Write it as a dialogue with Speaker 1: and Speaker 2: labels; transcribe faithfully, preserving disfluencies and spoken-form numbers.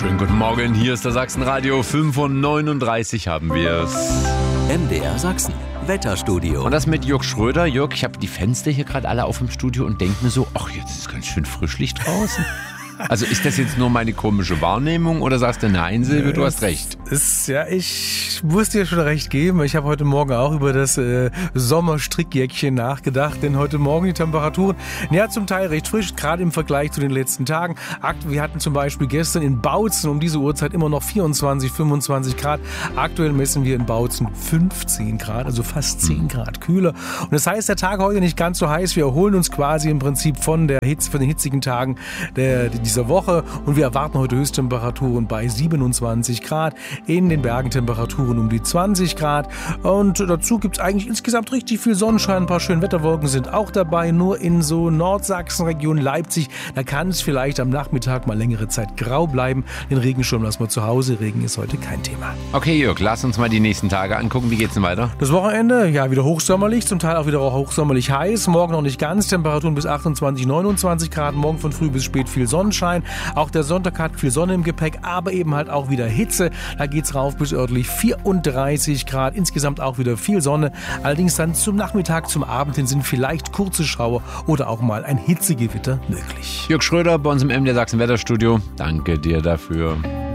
Speaker 1: Schönen guten Morgen, hier ist der Sachsenradio. fünf Uhr neununddreißig haben wir es.
Speaker 2: M D R Sachsen, Wetterstudio.
Speaker 1: Und das mit Jörg Schröder. Jörg, ich habe die Fenster hier gerade alle auf im Studio und denke mir so, ach, jetzt ist ganz schön Frischlicht draußen. Also ist das jetzt nur meine komische Wahrnehmung oder sagst du, nein, Silvio, du hast recht?
Speaker 3: Ist, ja, ich muss dir schon recht geben. Ich habe heute Morgen auch über das äh, Sommerstrickjäckchen nachgedacht, denn heute Morgen die Temperaturen, ja, zum Teil recht frisch, gerade im Vergleich zu den letzten Tagen. Wir hatten zum Beispiel gestern in Bautzen um diese Uhrzeit immer noch vierundzwanzig, fünfundzwanzig Grad. Aktuell messen wir in Bautzen fünfzehn Grad, also fast zehn Grad kühler. Und das heißt, der Tag heute nicht ganz so heiß. Wir erholen uns quasi im Prinzip von der Hitze, von den hitzigen Tagen der, dieser Woche und wir erwarten heute Höchsttemperaturen bei siebenundzwanzig Grad, in den Bergen Temperaturen um die zwanzig Grad und dazu gibt es eigentlich insgesamt richtig viel Sonnenschein, ein paar schöne Wetterwolken sind auch dabei, nur in so Nordsachsen, Region Leipzig, da kann es vielleicht am Nachmittag mal längere Zeit grau bleiben, den Regenschirm lassen wir zu Hause, Regen ist heute kein Thema.
Speaker 1: Okay Jörg, lass uns mal die nächsten Tage angucken, wie geht's denn weiter?
Speaker 3: Das Wochenende, ja, wieder hochsommerlich, zum Teil auch wieder hochsommerlich heiß, morgen noch nicht ganz, Temperaturen bis achtundzwanzig, neunundzwanzig Grad, morgen von früh bis spät viel Sonnenschein. Auch der Sonntag hat viel Sonne im Gepäck, aber eben halt auch wieder Hitze. Da geht's rauf bis örtlich vierunddreißig Grad. Insgesamt auch wieder viel Sonne. Allerdings dann zum Nachmittag, zum Abend hin sind vielleicht kurze Schauer oder auch mal ein Hitzegewitter möglich.
Speaker 1: Jörg Schröder bei uns im M D R Sachsen Wetterstudio. Danke dir dafür.